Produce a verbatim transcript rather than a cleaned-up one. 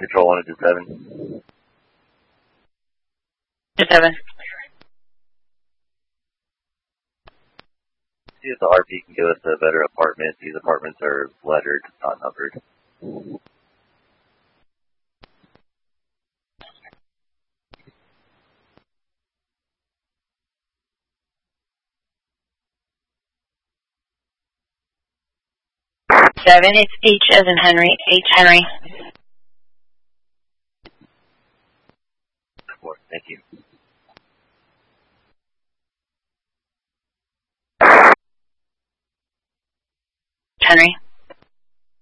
Control one to seven. To seven. See if the R P can give us a better apartment. These apartments are lettered, not numbered. Seven, it's H as in Henry. H Henry. Four, thank you. Henry.